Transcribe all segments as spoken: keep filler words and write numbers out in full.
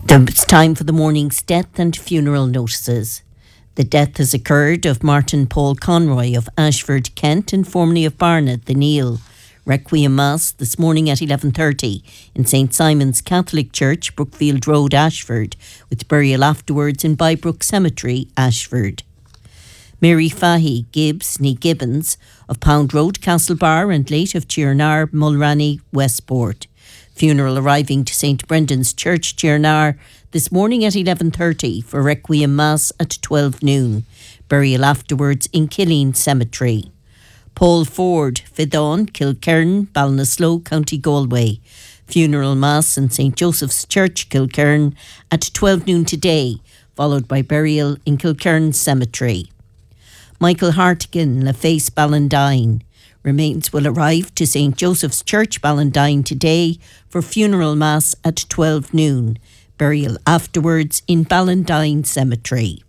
It's time for the morning's death and funeral notices. The death has occurred of Martin Paul Conroy of Ashford, Kent, and formerly of Barnet, the Neil. Requiem Mass this morning at eleven thirty in Saint Simon's Catholic Church, Brookfield Road, Ashford, with burial afterwards in Bybrook Cemetery, Ashford. Mary Fahey Gibbs, nee Gibbons, of Pound Road, Castlebar, and late of Chirnar, Mulranny, Westport. Funeral arriving to Saint Brendan's Church, Chirnar, this morning at eleven thirty for Requiem Mass at twelve noon. Burial afterwards in Killeen Cemetery. Paul Ford, Fidon, Kilkern, Ballinasloe, County Galway. Funeral Mass in Saint Joseph's Church, Kilkern, at twelve noon today, followed by burial in Kilkern Cemetery. Michael Hartigan, Laface, Ballindine. Remains will arrive to Saint Joseph's Church, Ballindine today for funeral mass at twelve noon. Burial afterwards in Ballindine Cemetery.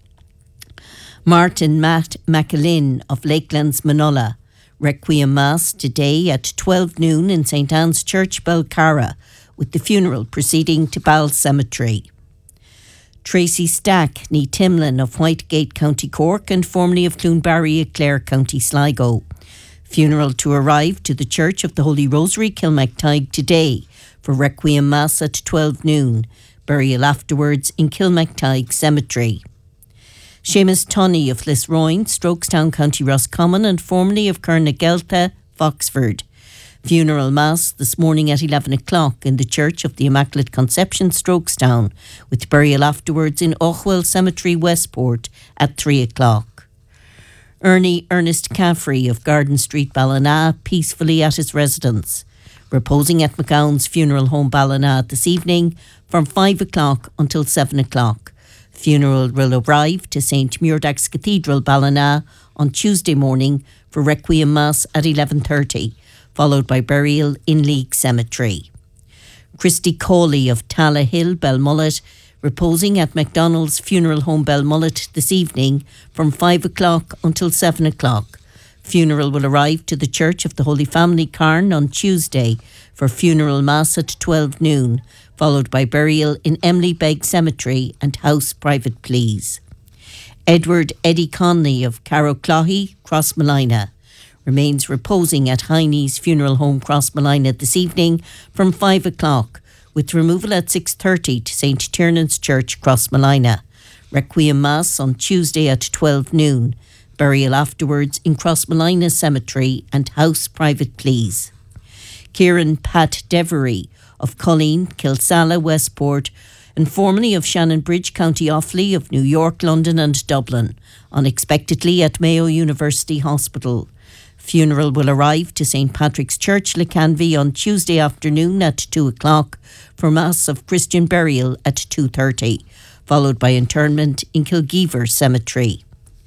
Martin Matt McAlin of Lakelands, Manola. Requiem Mass today at twelve noon in Saint Anne's Church, Belcarra, with the funeral proceeding to Ball Cemetery. Tracy Stack, nee Timlin of Whitegate, County Cork, and formerly of Cloonbarry, Clare, County Sligo. Funeral to arrive to the Church of the Holy Rosary, Kilmactide today for Requiem Mass at twelve noon. Burial afterwards in Kilmactide Cemetery. Seamus Tunney of Lisroyne, Strokestown, County Roscommon, and formerly of Kernagelta, Foxford. Funeral Mass this morning at eleven o'clock in the Church of the Immaculate Conception, Strokestown, with burial afterwards in Ochwell Cemetery, Westport, at three o'clock. Ernie Ernest Caffrey of Garden Street, Ballina, peacefully at his residence. Reposing at McGowan's Funeral Home, Ballina, this evening from five o'clock until seven o'clock. Funeral will arrive to Saint Muirdax Cathedral, Ballina, on Tuesday morning for Requiem Mass at eleven thirty, followed by burial in League Cemetery. Christy Cawley of Tala Hill, Belmullet, reposing at MacDonald's Funeral Home, Belmullet, this evening from five o'clock until seven o'clock. Funeral will arrive to the Church of the Holy Family, Carn, on Tuesday for funeral mass at twelve noon, followed by burial in Emily Begg Cemetery and house private please. Edward Eddie Conley of Carrowcloughy, Crossmalina, remains reposing at Heine's Funeral Home, Crossmalina, this evening from five o'clock, with removal at six thirty to Saint Tiernan's Church, Crossmalina. Requiem Mass on Tuesday at twelve noon. Burial afterwards in Crossmalina Cemetery and house private please. Kieran Pat Devery of Colleen, Kilsalla, Westport, and formerly of Shannonbridge, County Offaly, of New York, London and Dublin, unexpectedly at Mayo University Hospital. Funeral will arrive to Saint Patrick's Church, Lecanvy, on Tuesday afternoon at two o'clock for Mass of Christian burial at two thirty, followed by interment in Kilgeever Cemetery.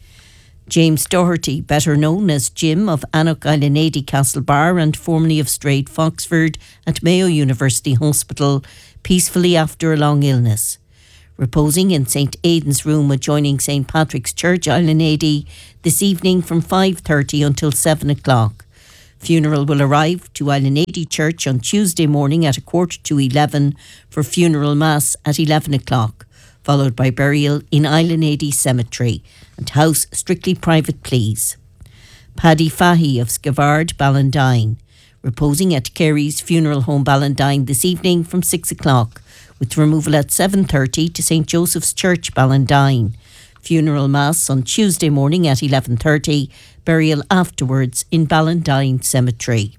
James Doherty, better known as Jim of Annock Islanady, Castlebar, and formerly of Straight, Foxford, at Mayo University Hospital, peacefully after a long illness. Reposing in Saint Aidan's room adjoining Saint Patrick's Church, Islanady, this evening from five thirty until seven o'clock. Funeral will arrive to Islanady Church on Tuesday morning at a quarter to eleven for funeral mass at eleven o'clock, followed by burial in Islanady Cemetery and house strictly private please. Paddy Fahey of Skavard, Ballindine, reposing at Carey's Funeral Home, Ballindine, this evening from six o'clock, with removal at seven thirty to Saint Joseph's Church, Ballindine. Funeral Mass on Tuesday morning at eleven thirty, burial afterwards in Ballindine Cemetery.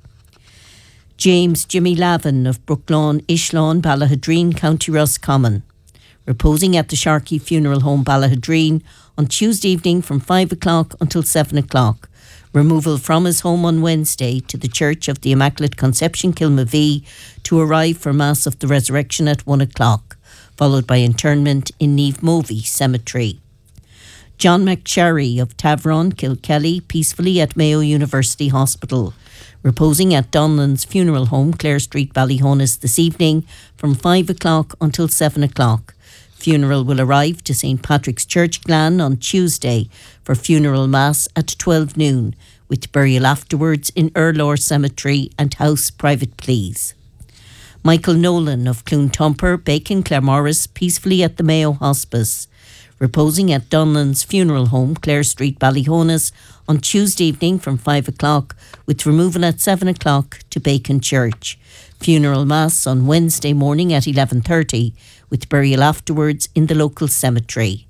James Jimmy Lavin of Brooklawn, Ishlawn, Ballahadreen, County Roscommon, reposing at the Sharkey Funeral Home, Ballahadreen, on Tuesday evening from five o'clock until seven o'clock. Removal from his home on Wednesday to the Church of the Immaculate Conception, Kilmavee, to arrive for Mass of the Resurrection at one o'clock, followed by interment in Niamh Movie Cemetery. John McSherry of Tavron, Kilkelly, peacefully at Mayo University Hospital, reposing at Donlan's Funeral Home, Clare Street, Ballyhonus, this evening from five o'clock until seven o'clock. Funeral will arrive to Saint Patrick's Church, Glan, on Tuesday for funeral mass at twelve noon, with burial afterwards in Erlor Cemetery and house private please. Michael Nolan of Cloontumper, Bacon, Claremorris, peacefully at the Mayo Hospice, reposing at Donlan's funeral home, Clare Street, Ballyhonas, on Tuesday evening from five o'clock, with removal at seven o'clock to Bacon Church. Funeral Mass on Wednesday morning at eleven thirty, with burial afterwards in the local cemetery.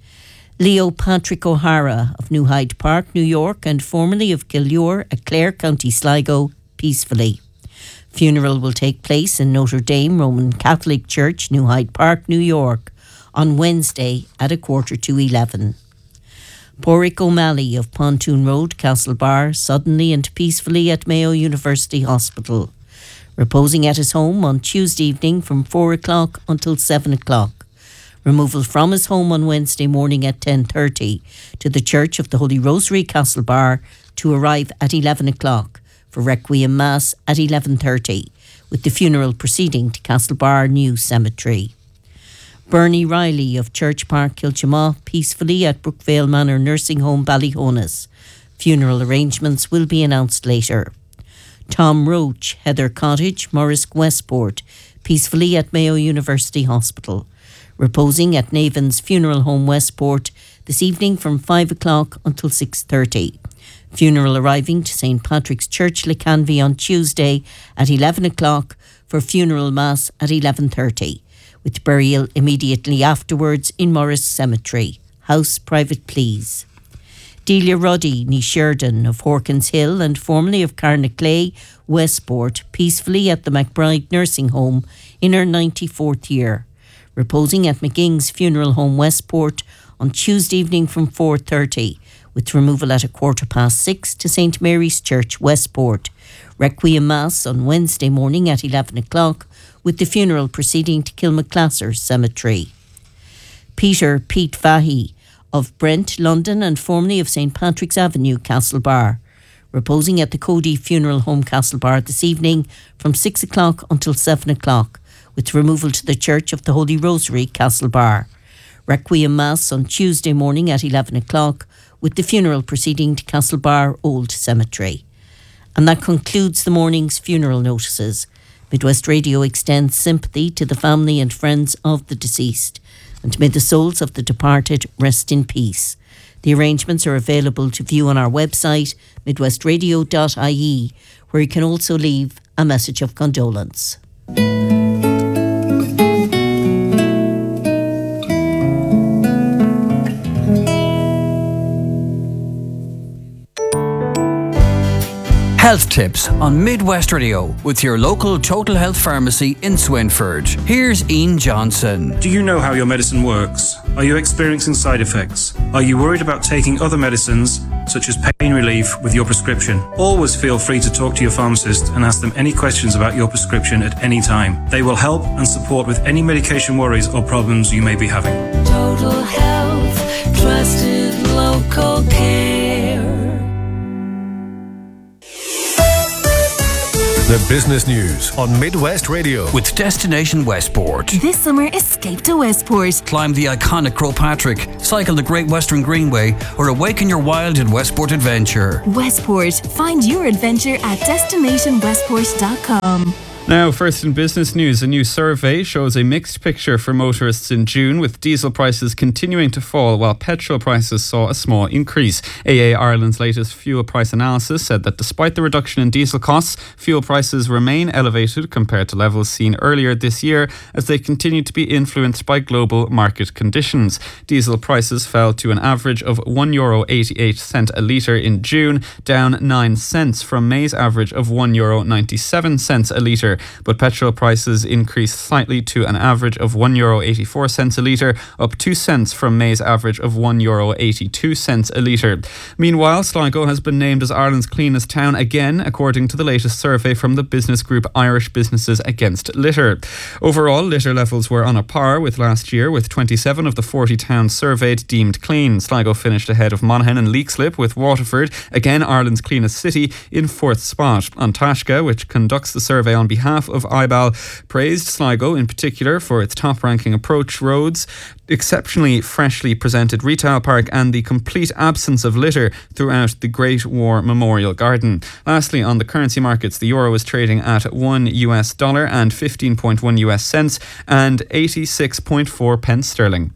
Leo Patrick O'Hara of New Hyde Park, New York, and formerly of Killure at Clare, County Sligo, peacefully. Funeral will take place in Notre Dame Roman Catholic Church, New Hyde Park, New York, on Wednesday at a quarter to eleven. Porrick O'Malley of Pontoon Road, Castlebar, suddenly and peacefully at Mayo University Hospital, reposing at his home on Tuesday evening from four o'clock until seven o'clock. Removal from his home on Wednesday morning at ten thirty to the Church of the Holy Rosary, Castlebar, to arrive at eleven o'clock for Requiem Mass at eleven thirty, with the funeral proceeding to Castlebar New Cemetery. Bernie Riley of Church Park, Kilchamaugh, peacefully at Brookvale Manor Nursing Home, Ballyhonas. Funeral arrangements will be announced later. Tom Roach, Heather Cottage, Morrisk, Westport, peacefully at Mayo University Hospital, reposing at Navan's Funeral Home, Westport, this evening from five o'clock until six thirty. Funeral arriving to Saint Patrick's Church, Lecanvy, on Tuesday at eleven o'clock for funeral mass at eleven thirty, with burial immediately afterwards in Morris Cemetery. House private, please. Delia Ruddy, ní Sheridan of Horkins Hill and formerly of Carnaclay, Westport, peacefully at the McBride Nursing Home in her ninety-fourth year, reposing at McGing's Funeral Home, Westport, on Tuesday evening from four thirty, with removal at a quarter past six to Saint Mary's Church, Westport. Requiem Mass on Wednesday morning at eleven o'clock, with the funeral proceeding to Kilmaclasser Cemetery. Peter Pete Fahey of Brent, London, and formerly of Saint Patrick's Avenue, Castlebar, reposing at the Cody Funeral Home, Castlebar, this evening from six o'clock until seven o'clock, with removal to the Church of the Holy Rosary, Castlebar. Requiem Mass on Tuesday morning at eleven o'clock, with the funeral proceeding to Castlebar Old Cemetery. And that concludes the morning's funeral notices. Midwest Radio extends sympathy to the family and friends of the deceased, and may the souls of the departed rest in peace. The arrangements are available to view on our website, midwest radio dot I E, where you can also leave a message of condolence. Health tips on Midwest Radio with your local Total Health Pharmacy in Swinford. Here's Ian Johnson. Do you know how your medicine works? Are you experiencing side effects? Are you worried about taking other medicines, such as pain relief, with your prescription? Always feel free to talk to your pharmacist and ask them any questions about your prescription at any time. They will help and support with any medication worries or problems you may be having. Total Health, trusted local care. The business news on Midwest Radio with Destination Westport. This summer, escape to Westport. Climb the iconic Croagh Patrick, cycle the Great Western Greenway, or awaken your wild in Westport Adventure. Westport. Find your adventure at destination westport dot com. Now, first in business news, a new survey shows a mixed picture for motorists in June, with diesel prices continuing to fall while petrol prices saw a small increase. A A Ireland's latest fuel price analysis said that despite the reduction in diesel costs, fuel prices remain elevated compared to levels seen earlier this year as they continue to be influenced by global market conditions. Diesel prices fell to an average of one euro eighty-eight cent a litre in June, down nine cents from May's average of one euro ninety-seven cents a litre. But petrol prices increased slightly to an average of one euro eighty-four cents a litre, up two cents from May's average of one euro eighty-two cents a litre. Meanwhile, Sligo has been named as Ireland's cleanest town again, according to the latest survey from the business group Irish Businesses Against Litter. Overall, litter levels were on a par with last year, with twenty-seven of the forty towns surveyed deemed clean. Sligo finished ahead of Monaghan and Leixlip, with Waterford, again Ireland's cleanest city, in fourth spot. An Taisce, which conducts the survey on behalf behalf of I B A L, praised Sligo in particular for its top-ranking approach roads, exceptionally freshly presented retail park and the complete absence of litter throughout the Great War Memorial Garden. Lastly, on the currency markets, the euro is trading at one U S dollar and fifteen point one U S cents and eighty-six point four pence sterling.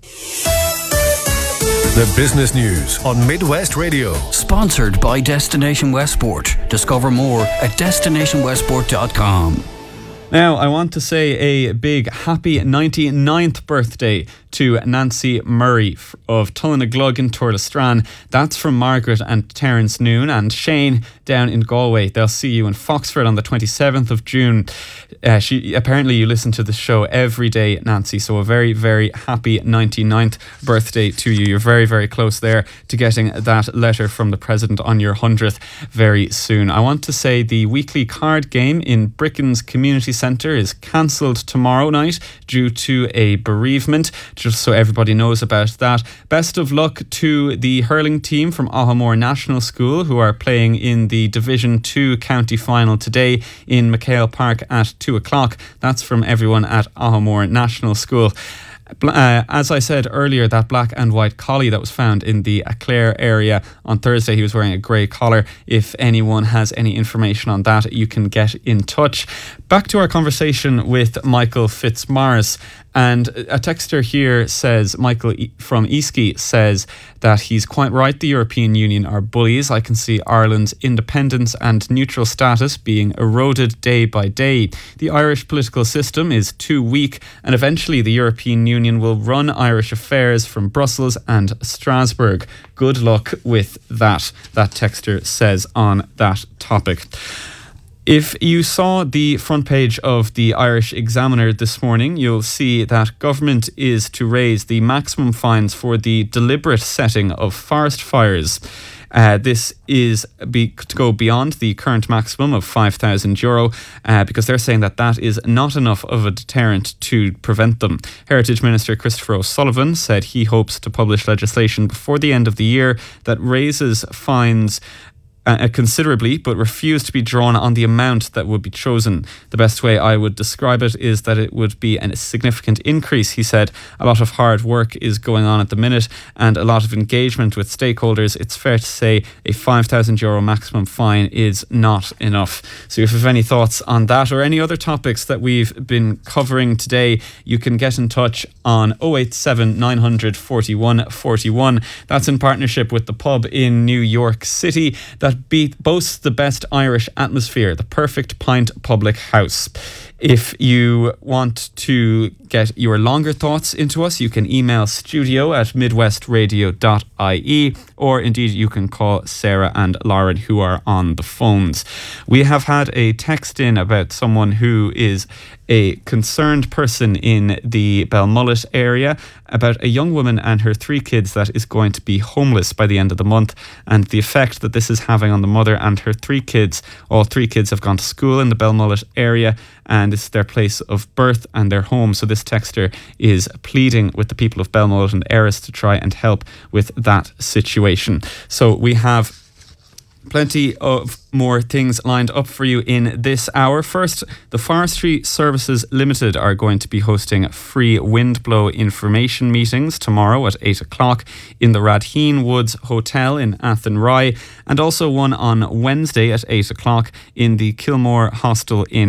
The business news on Midwest Radio. Sponsored by Destination Westport. Discover more at destination westport dot com. Now, I want to say a big happy ninety-ninth birthday to Nancy Murray of Tullinaglug in Turlestran. That's from Margaret and Terence Noon and Shane down in Galway. They'll see you in Foxford on the twenty-seventh of June. Uh, she apparently you listen to the show every day, Nancy, so a very, very happy ninety-ninth birthday to you. You're very, very close there to getting that letter from the President on your hundredth very soon. I want to say the weekly card game in Bricken's Community Centre is cancelled tomorrow night due to a bereavement, just so everybody knows about that. Best of luck to the hurling team from Ahamore National School, who are playing in the Division two county final today in McHale Park at two o'clock. That's from everyone at Ahamore National School. Uh, as I said earlier, that black and white collie that was found in the Clare area on Thursday, he was wearing a grey collar. If anyone has any information on that, you can get in touch. Back to our conversation with Michael Fitzmaurice. And a texter here says, Michael from Easky says that he's quite right. The European Union are bullies. I can see Ireland's independence and neutral status being eroded day by day. The Irish political system is too weak, and eventually the European Union will run Irish affairs from Brussels and Strasbourg. Good luck with that, that texter says on that topic. If you saw the front page of the Irish Examiner this morning, you'll see that government is to raise the maximum fines for the deliberate setting of forest fires. Uh, this is be, to go beyond the current maximum of five thousand euro uh, because they're saying that that is not enough of a deterrent to prevent them. Heritage Minister Christopher O'Sullivan said he hopes to publish legislation before the end of the year that raises fines Uh, considerably, but refused to be drawn on the amount that would be chosen. The best way I would describe it is that it would be a significant increase, he said. A lot of hard work is going on at the minute and a lot of engagement with stakeholders. It's fair to say a five thousand euro maximum fine is not enough. So if you have any thoughts on that or any other topics that we've been covering today, you can get in touch on oh eight seven, nine hundred, forty-one, forty-one. That's in partnership with the pub in New York City that Be- boasts the best Irish atmosphere, the Perfect Pint Public House. If you want to get your longer thoughts into us, you can email studio at midwestradio dot I E, or indeed you can call Sarah and Lauren, who are on the phones. We have had a text in about someone who is a concerned person in the Belmullet area about a young woman and her three kids that is going to be homeless by the end of the month, and the effect that this is having on the mother and her three kids. All three kids have gone to school in the Belmullet area, and this is their place of birth and their home. So this texter is pleading with the people of Belmullet and Erris to try and help with that situation. So we have plenty of more things lined up for you in this hour. First, the Forestry Services Limited are going to be hosting free windblow information meetings tomorrow at eight o'clock in the Radheen Woods Hotel in Athenry, and also one on Wednesday at eight o'clock in the Kilmore Hostel in